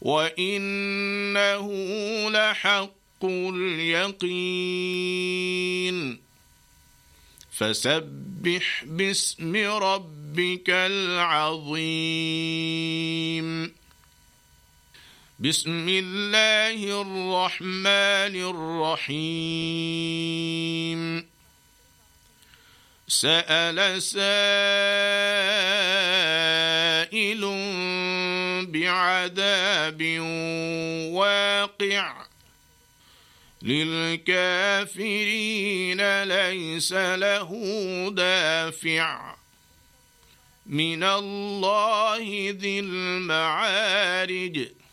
وإنه لحق اليقين فسبح باسم ربك العظيم بسم الله الرحمن الرحيم سأل سائل بعذاب واقع للكافرين ليس له دافع من الله ذي المعارج